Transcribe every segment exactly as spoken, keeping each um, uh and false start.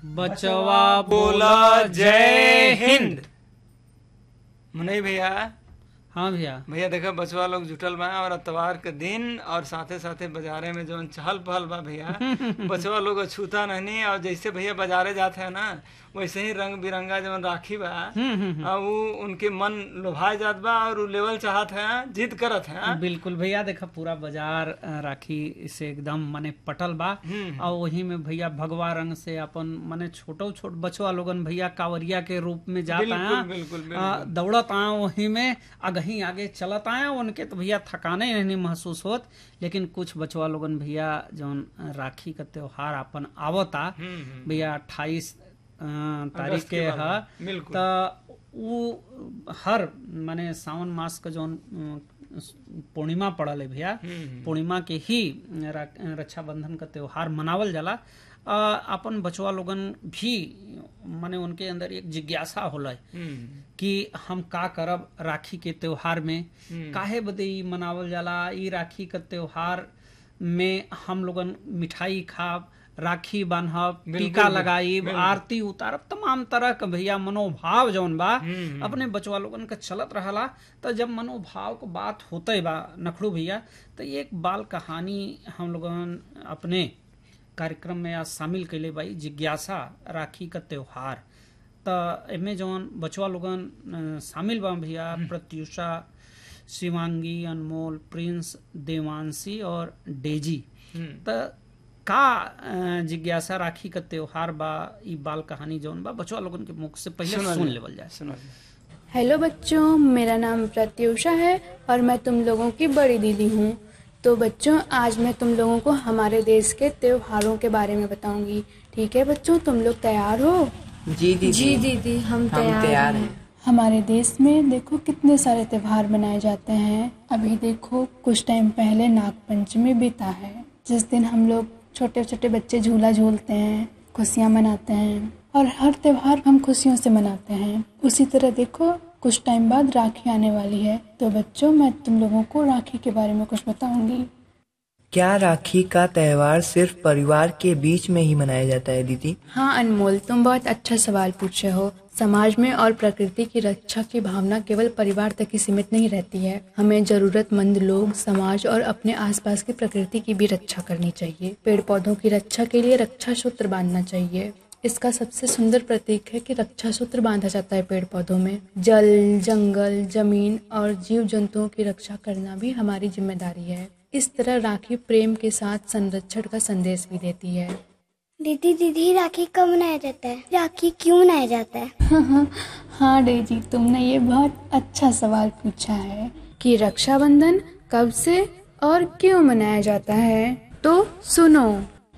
बचवा बोला जय हिंद। मुनई भैया, हाँ भैया भैया देखा बचवा लोग जुटल बा और अतवार के दिन और साथे साथे बाजारे में जो चहल पहल बा भैया बचवा लोग छूता नहीं। और जैसे भैया बाजारे जाते हैं ना वैसे ही रंग बिरंगा जो राखी बा और वो उनके मन लोभाए जात बा और वो लेवल चाहत है, जिद करत है। बिल्कुल भैया, देखा पूरा बाजार राखी से एकदम मने पटल बा और वही में भैया भगवा रंग से अपन मने छोटो छोट बचवा लोगन भैया कांवरिया के रूप में जाता है, दौड़त आए वही में अगही आगे चलत आए। उनके तो भैया थकाने नहीं महसूस होत, लेकिन कुछ बचवा लोगन भैया जौन राखी का त्योहार अपन आवता भैया अट्ठाईस तारीख के है तो वो हर माने सावन मास का जौन पूर्णिमा पड़ल है भैया, पूर्णिमा के ही रक्षाबंधन का त्योहार मनावल जाला। अपन बचवा लोगन भी माने उनके अंदर एक जिज्ञासा होला कि हम का करब राखी के त्योहार में, काहे बदे मनावल जाला। ई राखी का त्योहार में हम लोगन मिठाई खाब, राखी बांधब, टीका लगाई, आरती उतारब, तमाम तरह का भैया मनोभाव जौन बा अपने बचवा लोगन का चलत रहला। तो जब मनोभाव को बात होते बा नखड़ू भैया, तो एक बाल कहानी हम लोगन अपने कार्यक्रम में आज शामिल कैले बाई, जिज्ञासा राखी का त्योहार। तो एमे जौन बचवा लोगन शामिल बा भैया प्रत्युषा, शिवांगी, अनमोल, प्रिंस, देवांशी और डेजी। तो का जिज्ञासा राखी का त्योहार बा, ई बाल कहानी जौन बा बचवा लोगन के मुख से पहले सुन लेवल जाए। सुनो। हेलो बच्चों, मेरा नाम प्रत्युषा है और मैं तुम लोगों की बड़ी दीदी हूँ। तो बच्चों, आज मैं तुम लोगों को हमारे देश के त्योहारों के बारे में बताऊंगी। ठीक है बच्चों, तुम लोग तैयार हो? जी दीदी। जी दीदी, हम तैयार, तैयार हैं। हैं। हमारे देश में देखो कितने सारे त्योहार मनाए जाते हैं। अभी देखो कुछ टाइम पहले नाग पंचमी बीता है, जिस दिन हम लोग छोटे छोटे बच्चे झूला झूलते हैं, खुशियाँ मनाते हैं और हर त्योहार हम खुशियों से मनाते हैं। उसी तरह देखो कुछ टाइम बाद राखी आने वाली है, तो बच्चों मैं तुम लोगों को राखी के बारे में कुछ बताऊंगी। क्या राखी का त्योहार सिर्फ परिवार के बीच में ही मनाया जाता है दीदी? हाँ अनमोल, तुम बहुत अच्छा सवाल पूछे हो। समाज में और प्रकृति की रक्षा की भावना केवल परिवार तक ही सीमित नहीं रहती है। हमें जरूरतमंद लोग, समाज और अपने आसपास की प्रकृति की भी रक्षा करनी चाहिए। पेड़ पौधों की रक्षा के लिए रक्षा सूत्र बांधना चाहिए। इसका सबसे सुंदर प्रतीक है कि रक्षा सूत्र बांधा जाता है पेड़ पौधों में। जल, जंगल, जमीन और जीव जंतुओं की रक्षा करना भी हमारी जिम्मेदारी है। इस तरह राखी प्रेम के साथ संरक्षण का संदेश भी देती है। दीदी दीदी राखी कब मनाया जाता है? राखी क्यों मनाया जाता है? हाँ हाँ हाँ डेजी, तुमने ये बहुत अच्छा सवाल पूछा है कि रक्षाबंधन कब से और क्यों मनाया जाता है। तो सुनो,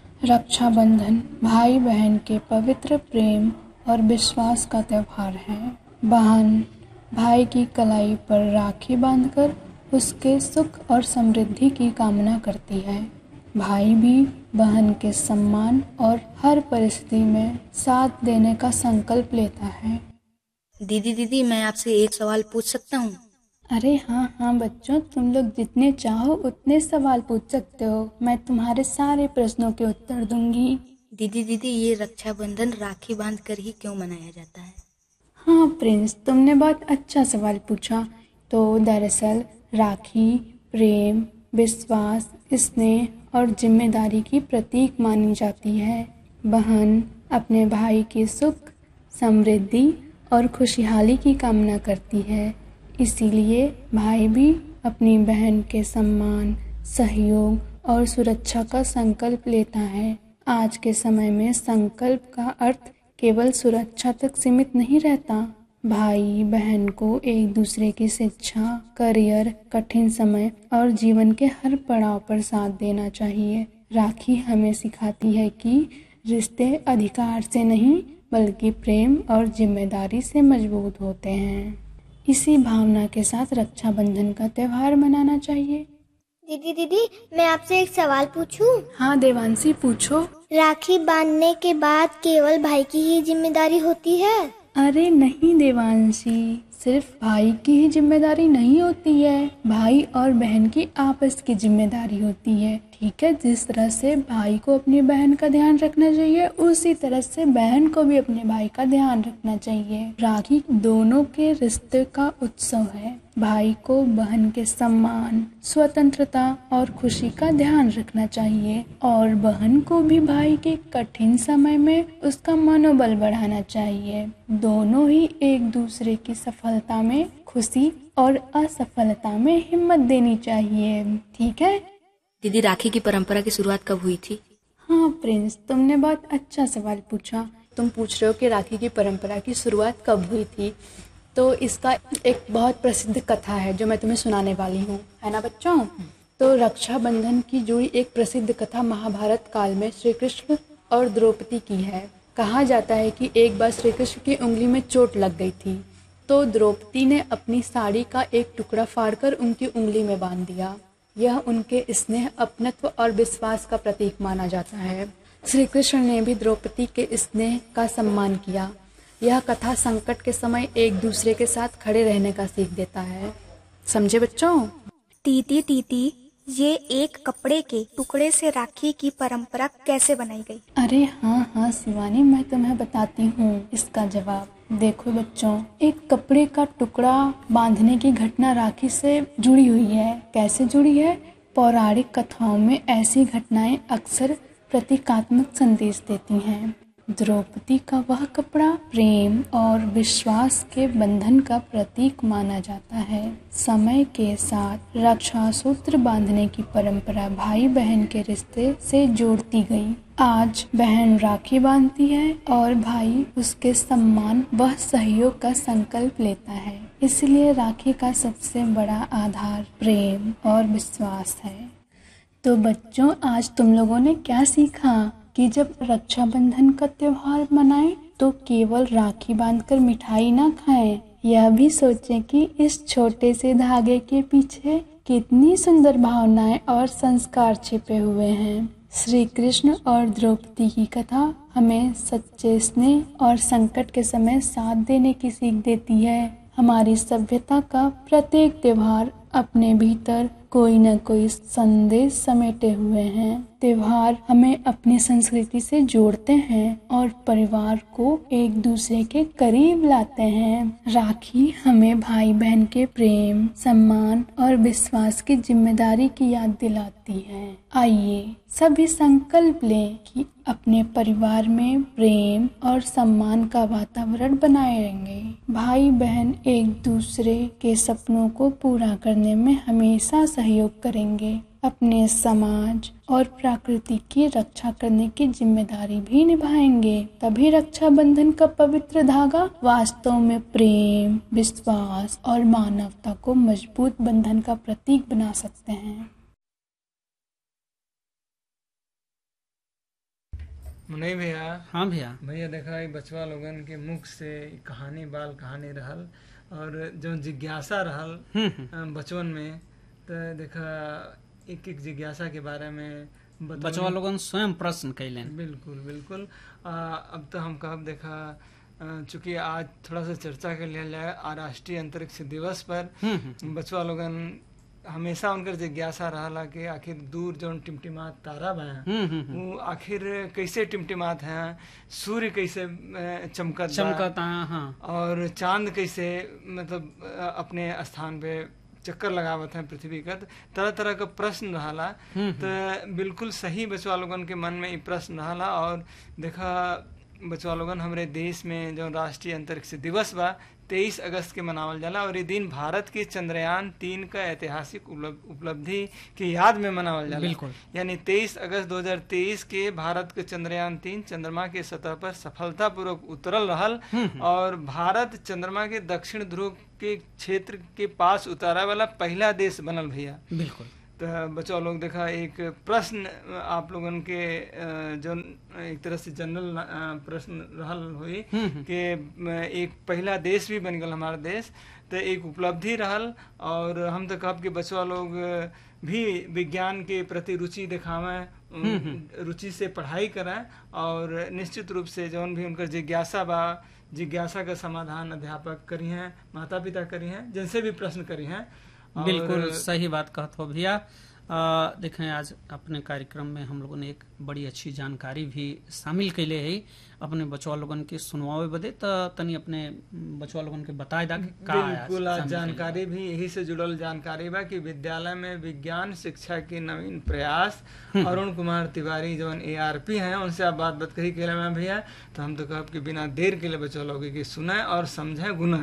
रक्षाबंधन भाई बहन के पवित्र प्रेम और विश्वास का त्योहार है। बहन भाई की कलाई पर राखी बांधकर उसके सुख और समृद्धि की कामना करती है। भाई भी बहन के सम्मान और हर परिस्थिति में साथ देने का संकल्प लेता है। दीदी दीदी मैं आपसे एक सवाल पूछ सकता हूँ? अरे हाँ हाँ बच्चों, तुम लोग जितने चाहो उतने सवाल पूछ सकते हो। मैं तुम्हारे सारे प्रश्नों के उत्तर दूंगी। दीदी दीदी ये रक्षाबंधन राखी बांध कर ही क्यों मनाया जाता है? हाँ प्रिंस, तुमने बहुत अच्छा सवाल पूछा। तो दरअसल राखी प्रेम, विश्वास, स्नेह और जिम्मेदारी की प्रतीक मानी जाती है। बहन अपने भाई की सुख, समृद्धि और खुशहाली की कामना करती है। इसीलिए भाई भी अपनी बहन के सम्मान, सहयोग और सुरक्षा का संकल्प लेता है। आज के समय में संकल्प का अर्थ केवल सुरक्षा तक सीमित नहीं रहता। भाई बहन को एक दूसरे की शिक्षा, करियर, कठिन समय और जीवन के हर पड़ाव पर साथ देना चाहिए। राखी हमें सिखाती है कि रिश्ते अधिकार से नहीं बल्कि प्रेम और जिम्मेदारी से मजबूत होते हैं। इसी भावना के साथ रक्षाबंधन का त्योहार मनाना चाहिए। दीदी दीदी मैं आपसे एक सवाल पूछूं? हाँ देवांशी, पूछो। राखी बांधने के बाद केवल भाई की ही जिम्मेदारी होती है? अरे नहीं देवांशी, सिर्फ भाई की ही जिम्मेदारी नहीं होती है, भाई और बहन की आपस की जिम्मेदारी होती है। ठीक है, जिस तरह से भाई को अपनी बहन का ध्यान रखना चाहिए उसी तरह से बहन को भी अपने भाई का ध्यान रखना चाहिए। राखी दोनों के रिश्ते का उत्सव है। भाई को बहन के सम्मान, स्वतंत्रता और खुशी का ध्यान रखना चाहिए और बहन को भी भाई के कठिन समय में उसका मनोबल बढ़ाना चाहिए। दोनों ही एक दूसरे की सफलता में खुशी और असफलता में हिम्मत देनी चाहिए। ठीक है दीदी, राखी की परंपरा की शुरुआत कब हुई थी? हाँ प्रिंस, तुमने बहुत अच्छा सवाल पूछा। तुम पूछ रहे हो कि राखी की परंपरा की शुरुआत कब हुई थी, तो इसका एक बहुत प्रसिद्ध कथा है जो मैं तुम्हें सुनाने वाली हूँ, है ना बच्चों। तो रक्षाबंधन की जुड़ी एक प्रसिद्ध कथा महाभारत काल में श्री कृष्ण और द्रौपदी की है। कहा जाता है कि एक बार श्री कृष्ण की उंगली में चोट लग गई थी, तो द्रौपदी ने अपनी साड़ी का एक टुकड़ा फाड़कर उनकी उंगली में बांध दिया। यह उनके स्नेह, अपनत्व और विश्वास का प्रतीक माना जाता है। श्री कृष्ण ने भी द्रौपदी के स्नेह का सम्मान किया। यह कथा संकट के समय एक दूसरे के साथ खड़े रहने का सीख देता है। समझे बच्चों? तीती तीती, ये एक कपड़े के टुकड़े से राखी की परंपरा कैसे बनाई गई? अरे हाँ हाँ शिवानी, मैं तुम्हें बताती हूँ इसका जवाब। देखो बच्चों, एक कपड़े का टुकड़ा बांधने की घटना राखी से जुड़ी हुई है। कैसे जुड़ी है? पौराणिक कथाओं में ऐसी घटनाएं अक्सर प्रतीकात्मक संदेश देती हैं। द्रौपदी का वह कपड़ा प्रेम और विश्वास के बंधन का प्रतीक माना जाता है। समय के साथ रक्षा सूत्र बांधने की परंपरा भाई बहन के रिश्ते से जोड़ती गई। आज बहन राखी बांधती है और भाई उसके सम्मान व सहयोग का संकल्प लेता है। इसलिए राखी का सबसे बड़ा आधार प्रेम और विश्वास है। तो बच्चों, आज तुम लोगों ने क्या सीखा कि जब रक्षाबंधन का त्योहार मनाएं तो केवल राखी बांधकर मिठाई ना खाएं, यह भी सोचें कि इस छोटे से धागे के पीछे कितनी सुंदर भावनाएं और संस्कार छिपे हुए हैं। श्री कृष्ण और द्रौपदी की कथा हमें सच्चे स्नेह और संकट के समय साथ देने की सीख देती है। हमारी सभ्यता का प्रत्येक त्योहार अपने भीतर कोई न कोई संदेश समेटे हुए हैं। त्योहार हमें अपनी संस्कृति से जोड़ते हैं और परिवार को एक दूसरे के करीब लाते हैं। राखी हमें भाई बहन के प्रेम, सम्मान और विश्वास की जिम्मेदारी की याद दिलाती है। आइए सभी संकल्प लें कि अपने परिवार में प्रेम और सम्मान का वातावरण बनाए रहेंगे। भाई बहन एक दूसरे के सपनों को पूरा करने में हमेशा सहयोग करेंगे। अपने समाज और प्रकृति की रक्षा करने की जिम्मेदारी भी निभाएंगे। तभी रक्षाबंधन का पवित्र धागा वास्तव में प्रेम, विश्वास और मानवता को मजबूत बंधन का प्रतीक बना सकते हैं। नहीं भैया। हाँ भैया। भैया देखा बचवा लोगन के मुख से कहानी बाल कहानी रहल और जो जिज्ञासा रहल बचवन में, तो देखा एक एक जिज्ञासा के बारे में बचवा लोगन स्वयं प्रश्न कैलें। बिल्कुल बिल्कुल। आ, अब तो हम कब देखा, चूंकि आज थोड़ा सा चर्चा कर लिया जाए राष्ट्रीय अंतरिक्ष दिवस पर, बचवा लोगन हमेशा उनकर जिज्ञासा रहला कि आखिर दूर जो टिमटिमात तारा बा वो आखिर कैसे टिमटिमात हैं, सूर्य कैसे चमकत चमकता हाँ, और चांद कैसे मतलब अपने स्थान पे चक्कर लगावत है पृथ्वी का। तरह तरह का प्रश्न रहला। तो बिल्कुल सही बचवा लोगन के मन में ये प्रश्न रहला। और देखा बचवा लोगन हमरे देश में जो राष्ट्रीय अंतरिक्ष दिवस बा तेईस अगस्त के मनावल जाला और ये दिन भारत के चंद्रयान तीन का ऐतिहासिक उपलब्धि की याद में मनावल जाला। बिल्कुल। यानी तेईस अगस्त दो हज़ार तेईस के भारत के चंद्रयान तीन चंद्रमा के सतह पर सफलतापूर्वक उतरल रहल और भारत चंद्रमा के दक्षिण ध्रुव के क्षेत्र के पास उतारा वाला पहला देश बनल भैया। बिल्कुल। तो बच्चों लोग देखा एक प्रश्न आप लोगन के जो एक तरह से जनरल प्रश्न रहल हुई कि एक पहला देश भी बन गया हमारा देश, तो एक उपलब्धि रहल। और हम तो कब के बच्चा लोग भी विज्ञान के प्रति रुचि दिखावें, रुचि से पढ़ाई करें और निश्चित रूप से जौन भी उनका जिज्ञासा बा, जिज्ञासा का समाधान अध्यापक करी हैं, माता पिता करी हैं, जिनसे भी प्रश्न करी हैं। बिल्कुल सही बात कहत हो भैया। आ, देखें आज अपने कार्यक्रम में हम लोगों ने एक बड़ी अच्छी जानकारी भी शामिल कैले है अपने बचवा लोगन के सुनवावे बदे, तो तनी अपने बचवा लोगन के बताए दा कि का बिल्कुल आज जानकारी भी यही से जुड़ल जानकारी बा कि विद्यालय में विज्ञान शिक्षा के नवीन प्रयास अरुण कुमार तिवारी जो ए आर पी हैं उनसे आप बात बात कही के मैं भैया, तो हम तो कहब कि बिना देर के लिए बच्चा लोग की सुने और समझे गुना।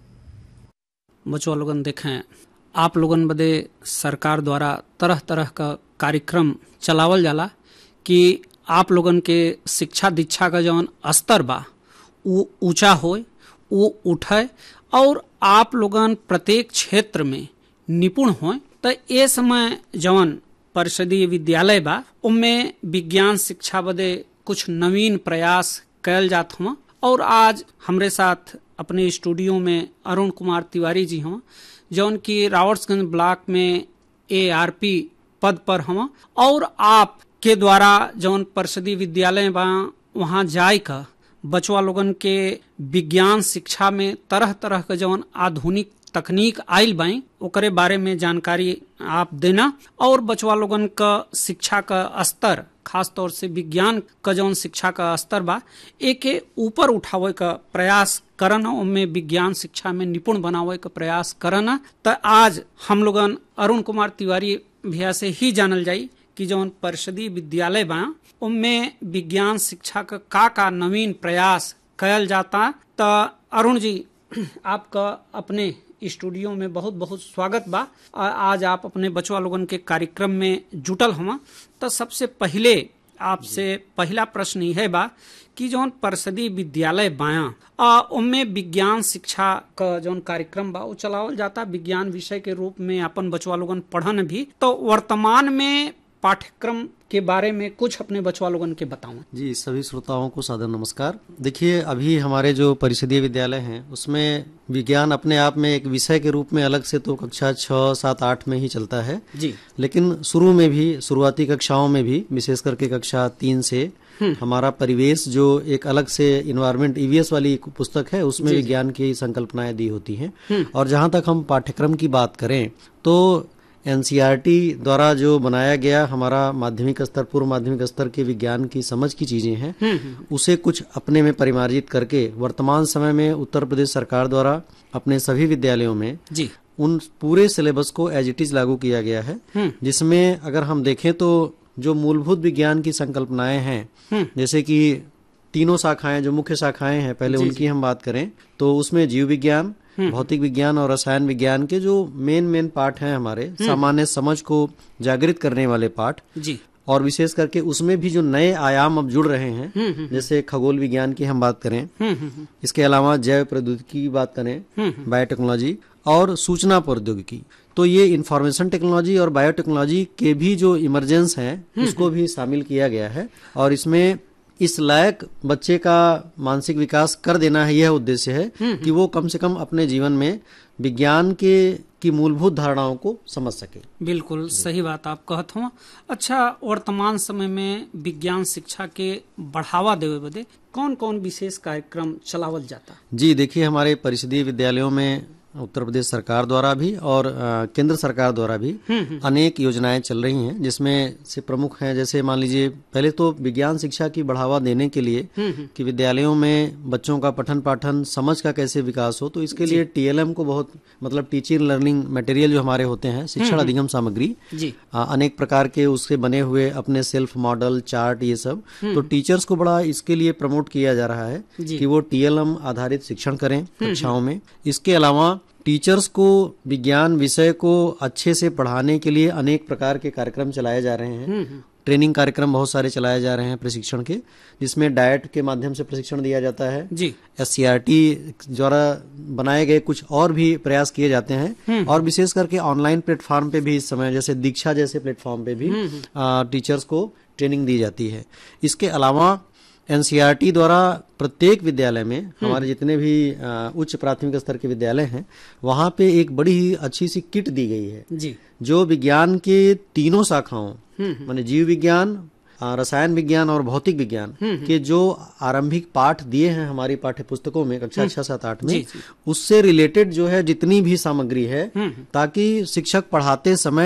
बचवा लोगन देखें आप लोगन बदे सरकार द्वारा तरह तरह का कार्यक्रम चलावल जाला कि आप लोगन के शिक्षा दीक्षा का जौन स्तर बा वो ऊंचा होए, वो उठे और आप लोगन प्रत्येक क्षेत्र में निपुण होए। तो ये समय जौन परिषदीय विद्यालय बा उनमें विज्ञान शिक्षा बदे कुछ नवीन प्रयास कैल जात हुआ, और आज हमरे साथ अपने स्टूडियो में अरुण कुमार तिवारी जी हुआ जौन की रावर्ट्सगंज ब्लॉक में ए आर पी पद पर हुआ, और आप के द्वारा जौन परिषदीय विद्यालय बा वहाँ जाय का बचवा लोगन के विज्ञान शिक्षा में तरह तरह के जौन आधुनिक तकनीक आयल बाई ओकरे बारे में जानकारी आप देना, और बचवा लोगन का शिक्षा का स्तर खास तौर से विज्ञान का जौन शिक्षा का स्तर बा एके ऊपर उठावे का प्रयास करना, उनमें विज्ञान शिक्षा में निपुण बनावे का प्रयास करना। तो आज हम लोगन अरुण कुमार तिवारी भैया से ही जानल जाई कि जौन परिषदीय विद्यालय बा उनमें विज्ञान शिक्षा का का का नवीन प्रयास कयल जाता। तो अरुण जी आपका अपने स्टूडियो में बहुत बहुत स्वागत बा। आज आप अपने बचवा लोगन के कार्यक्रम में जुटल हुआ, तो सबसे पहले आपसे पहला प्रश्न यह बा कि जौन परिषदीय विद्यालय बाया उनमें विज्ञान शिक्षा का जौन कार्यक्रम बा वो चलावल जाता, विज्ञान विषय के रूप में अपन बचवा लोगन पढ़न भी। तो वर्तमान में पाठ्यक्रम के बारे में कुछ अपने बचवा लोगन के बताऊं। जी सभी श्रोताओं को सादर नमस्कार। देखिए अभी हमारे जो परिषदीय विद्यालय हैं उसमें विज्ञान अपने आप में एक विषय के रूप में अलग से तो कक्षा छह सात आठ में ही चलता है जी, लेकिन शुरू में भी शुरुआती कक्षाओं में भी विशेष करके कक्षा तीन से हमारा परिवेश जो एक अलग से इन्वायरमेंट ईवीएस वाली पुस्तक है उसमें विज्ञान की संकल्पनाएं दी होती हैं। और जहां तक हम पाठ्यक्रम की बात करें तो एनसीईआरटी द्वारा जो बनाया गया हमारा माध्यमिक स्तर पूर्व माध्यमिक स्तर के विज्ञान की समझ की चीजें हैं उसे कुछ अपने में परिमार्जित करके वर्तमान समय में उत्तर प्रदेश सरकार द्वारा अपने सभी विद्यालयों में जी उन पूरे सिलेबस को एज इट इज लागू किया गया है, जिसमें अगर हम देखें तो जो मूलभूत विज्ञान की संकल्पनाएं हैं जैसे कि तीनों शाखाएं जो मुख्य शाखाएं हैं पहले उनकी हम बात करें तो उसमें जीव विज्ञान, भौतिक विज्ञान और रसायन विज्ञान के जो मेन मेन पार्ट हैं हमारे सामान्य समझ को जागृत करने वाले पार्ट जी, और विशेष करके उसमें भी जो नए आयाम अब जुड़ रहे हैं जैसे खगोल विज्ञान की हम बात करें, इसके अलावा जैव प्रौद्योगिकी की बात करें, बायोटेक्नोलॉजी और सूचना प्रौद्योगिकी, तो ये इंफॉर्मेशन टेक्नोलॉजी और बायोटेक्नोलॉजी के भी जो इमरजेंस हैं उसको भी शामिल किया गया है। और इसमें इस लायक बच्चे का मानसिक विकास कर देना है, यह उद्देश्य है कि वो कम से कम अपने जीवन में विज्ञान के की मूलभूत धारणाओं को समझ सके। बिल्कुल सही बात आप कहत हो। अच्छा, वर्तमान समय में विज्ञान शिक्षा के बढ़ावा देवे बदे कौन कौन विशेष कार्यक्रम चलावल जाता? जी देखिए हमारे परिषदीय विद्यालयों में उत्तर प्रदेश सरकार द्वारा भी और केंद्र सरकार द्वारा भी अनेक योजनाएं चल रही हैं, जिसमें से प्रमुख हैं जैसे मान लीजिए पहले तो विज्ञान शिक्षा की बढ़ावा देने के लिए कि विद्यालयों में बच्चों का पठन पाठन समझ का कैसे विकास हो, तो इसके लिए टीएलएम को बहुत मतलब टीचिंग लर्निंग मटेरियल जो हमारे होते हैं शिक्षण अधिगम सामग्री आ, अनेक प्रकार के उसके बने हुए अपने सेल्फ मॉडल चार्ट ये सब, तो टीचर्स को बड़ा इसके लिए प्रमोट किया जा रहा है कि वो टीएलएम आधारित शिक्षण करें कक्षाओं में। इसके अलावा टीचर्स को विज्ञान विषय को अच्छे से पढ़ाने के लिए अनेक प्रकार के कार्यक्रम चलाए जा रहे हैं, ट्रेनिंग कार्यक्रम बहुत सारे चलाए जा रहे हैं प्रशिक्षण के, जिसमें डाइट के माध्यम से प्रशिक्षण दिया जाता है जी। एससीईआरटी द्वारा बनाए गए कुछ और भी प्रयास किए जाते हैं, और विशेष करके ऑनलाइन प्लेटफॉर्म पे भी इस समय जैसे दीक्षा जैसे प्लेटफॉर्म पे भी आ, टीचर्स को ट्रेनिंग दी जाती है। इसके अलावा एनसीईआरटी द्वारा प्रत्येक विद्यालय में हमारे जितने भी उच्च प्राथमिक स्तर के विद्यालय हैं वहां पे एक बड़ी ही अच्छी सी किट दी गई है जी, जो विज्ञान के तीनों शाखाओं माने जीव विज्ञान, रसायन विज्ञान और भौतिक विज्ञान के जो आरंभिक पाठ दिए हैं हमारी पाठ्य पुस्तकों में कक्षा छह सात आठ में, उससे रिलेटेड जो है जितनी भी सामग्री है, ताकि शिक्षक पढ़ाते समय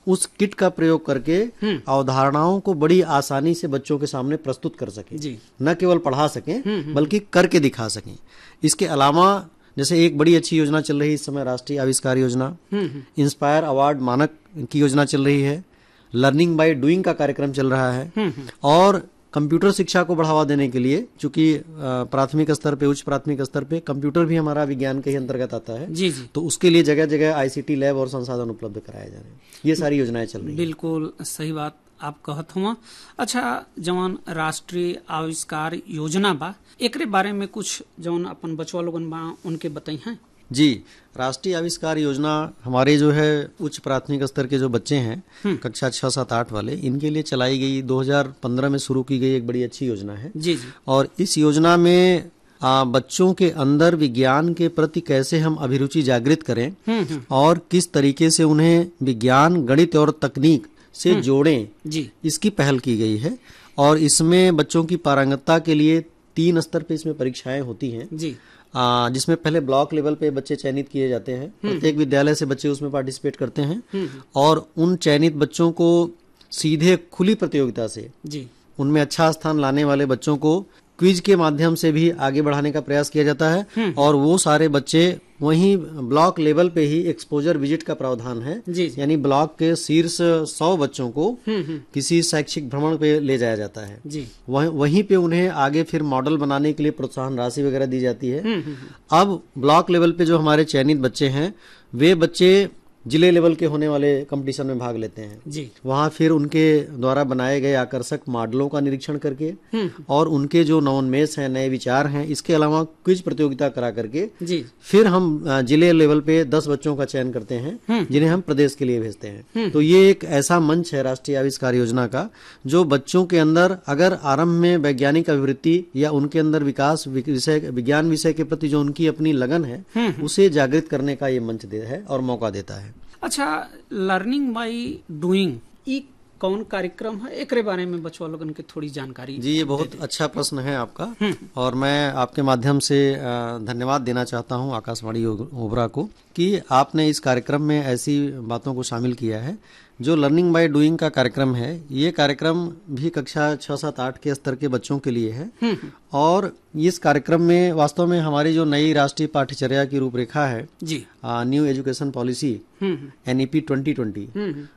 उस किट का प्रयोग करके अवधारणाओं को बड़ी आसानी से बच्चों के सामने प्रस्तुत कर सके, जी। न केवल पढ़ा सकें बल्कि करके दिखा सकें। इसके अलावा जैसे एक बड़ी अच्छी योजना चल रही है इस समय, राष्ट्रीय आविष्कार योजना, इंस्पायर अवार्ड मानक की योजना चल रही है, लर्निंग बाय डूइंग का कार्यक्रम चल रहा है, और कंप्यूटर शिक्षा को बढ़ावा देने के लिए, चूंकि प्राथमिक स्तर पे, उच्च प्राथमिक स्तर पे कंप्यूटर भी हमारा विज्ञान के ही अंतर्गत आता है, जी जी, तो उसके लिए जगह जगह आईसीटी लैब और संसाधन उपलब्ध कराए जा रहे हैं। ये सारी योजनाएं चल रही हैं। बिल्कुल सही बात आप कहत हुआ। अच्छा, जवन राष्ट्रीय आविष्कार योजना बा, एकरे बारे में कुछ जवन अपन बचवा लोगन बा उनके बताई हैं। जी, राष्ट्रीय आविष्कार योजना हमारे जो है उच्च प्राथमिक स्तर के जो बच्चे हैं, कक्षा छह सात आठ वाले, इनके लिए चलाई गई, दो हज़ार पंद्रह में शुरू की गई एक बड़ी अच्छी योजना है। जी जी। और इस योजना में आ, बच्चों के अंदर विज्ञान के प्रति कैसे हम अभिरुचि जागृत करें और किस तरीके से उन्हें विज्ञान, गणित और तकनीक से जोड़ें, जी, इसकी पहल की गई है। और इसमें बच्चों की पारंगतता के लिए तीन स्तर पे इसमें परीक्षाएं होती हैं, जी, आ, जिसमें पहले ब्लॉक लेवल पे बच्चे चयनित किए जाते हैं। प्रत्येक विद्यालय से बच्चे उसमें पार्टिसिपेट करते हैं और उन चयनित बच्चों को सीधे खुली प्रतियोगिता से, जी, उनमें अच्छा स्थान लाने वाले बच्चों को क्विज के माध्यम से भी आगे बढ़ाने का प्रयास किया जाता है। और वो सारे बच्चे वहीं ब्लॉक लेवल पे ही एक्सपोजर विजिट का प्रावधान है, जी, जी। यानी ब्लॉक के शीर्ष सौ बच्चों को किसी शैक्षिक भ्रमण पे ले जाया जाता है, जी। वह, वहीं पे उन्हें आगे फिर मॉडल बनाने के लिए प्रोत्साहन राशि वगैरह दी जाती है। अब ब्लॉक लेवल पे जो हमारे चयनित बच्चे हैं, वे बच्चे जिले लेवल के होने वाले कंपटीशन में भाग लेते हैं, जी। वहाँ फिर उनके द्वारा बनाए गए आकर्षक मॉडलों का निरीक्षण करके और उनके जो नवोन्मेष हैं, नए विचार हैं, इसके अलावा क्विज प्रतियोगिता करा करके, जी, फिर हम जिले लेवल पे दस बच्चों का चयन करते हैं जिन्हें हम प्रदेश के लिए भेजते हैं। तो ये एक ऐसा मंच है राष्ट्रीय आविष्कार योजना का, जो बच्चों के अंदर अगर आरंभ में वैज्ञानिक अभिवृत्ति या उनके अंदर विकास विषय, विज्ञान विषय के प्रति जो उनकी अपनी लगन है, उसे जागृत करने का ये मंच दे है और मौका देता है। अच्छा, लर्निंग बाय डूइंग ई कौन कार्यक्रम है, एकरे बारे में बच्चों लोगन के थोड़ी जानकारी। जी, ये बहुत अच्छा प्रश्न है आपका, और मैं आपके माध्यम से धन्यवाद देना चाहता हूं आकाशवाणी ओबरा को कि आपने इस कार्यक्रम में ऐसी बातों को शामिल किया है। जो लर्निंग बाय डूइंग का कार्यक्रम है, ये कार्यक्रम भी कक्षा छह सात आठ के स्तर के बच्चों के लिए है। और इस कार्यक्रम में वास्तव में हमारी जो नई राष्ट्रीय पाठ्यचर्या की रूपरेखा है, जी, new education policy NEP twenty twenty,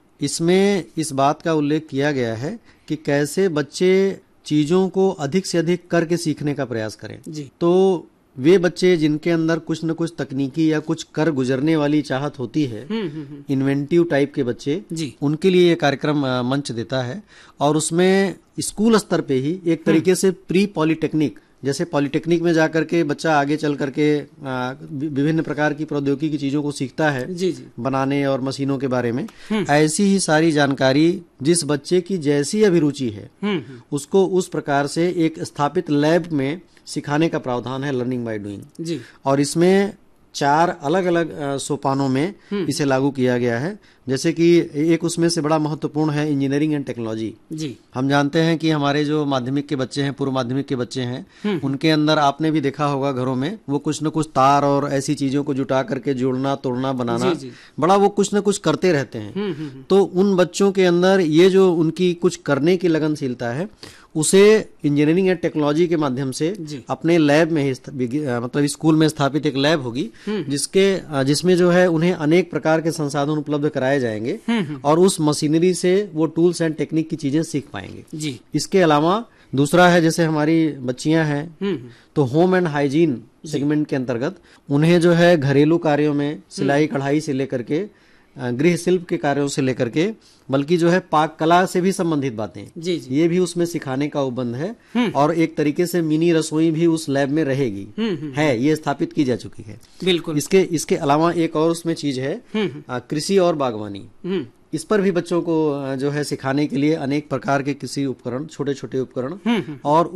इसमें इस बात का उल्लेख किया गया है कि कैसे बच्चे चीजों को अधिक से अधिक करके सीखने का प्रयास करें। जी। तो वे बच्चे जिनके अंदर कुछ न कुछ तकनीकी या कुछ कर गुजरने वाली चाहत होती है, इन्वेंटिव टाइप के बच्चे, जी, उनके लिए ये कार्यक्रम मंच देता है। और उसमें स्कूल स्तर पे ही एक तरीके से प्री पॉलिटेक्निक, जैसे पॉलिटेक्निक में जाकर के बच्चा आगे चल करके विभिन्न प्रकार की प्रौद्योगिकी की चीजों को सीखता है, जी, जी, बनाने और मशीनों के बारे में, ऐसी ही सारी जानकारी जिस बच्चे की जैसी अभिरुचि है उसको उस प्रकार से एक स्थापित लैब में सिखाने का प्रावधान है लर्निंग बाय डूइंग। जी। और इसमें चार अलग अलग सोपानों में इसे लागू किया गया है। जैसे कि एक उसमें से बड़ा महत्वपूर्ण है इंजीनियरिंग एंड टेक्नोलॉजी। जी। हम जानते हैं कि हमारे जो माध्यमिक के बच्चे हैं, पूर्व माध्यमिक के बच्चे हैं, उनके अंदर आपने भी देखा होगा घरों में वो कुछ न कुछ तार और ऐसी चीजों को जुटा करके जोड़ना, तोड़ना, बनाना, जी, जी। बड़ा वो कुछ न कुछ करते रहते हैं। तो उन बच्चों के अंदर ये जो उनकी कुछ करने की लगनशीलता है, उसे इंजीनियरिंग एंड टेक्नोलॉजी के माध्यम से अपने लैब में ही, मतलब स्कूल में स्थापित एक लैब होगी जिसके जिसमें जो है उन्हें अनेक प्रकार के संसाधन उपलब्ध कराए जाएंगे और उस मशीनरी से वो टूल्स एंड टेक्निक की चीजें सीख पाएंगे। जी। इसके अलावा दूसरा है, जैसे हमारी बच्चियां हैं तो होम एंड हाइजीन सेगमेंट के अंतर्गत उन्हें जो है घरेलू कार्यों में सिलाई कढ़ाई से लेकर के गृह शिल्प के कार्यों से लेकर के, बल्कि जो है पाक कला से भी संबंधित बातें, जी, जी। ये भी उसमें सिखाने का उपबंध है। और एक तरीके से मिनी रसोई भी उस लैब में रहेगी, है ये स्थापित की जा चुकी है। बिल्कुल। इसके इसके अलावा एक और उसमें चीज है कृषि और बागवानी। इस पर भी बच्चों को जो है सिखाने के लिए अनेक प्रकार के कृषि उपकरण, छोटे छोटे उपकरण और